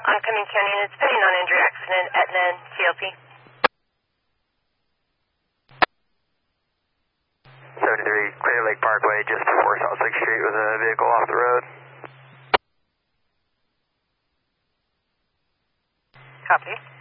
Oncoming County, it's pending on injury accident, Etna and CLP. 73 Clear Lake Parkway, just before South 6th Street with a vehicle off the road. Copy.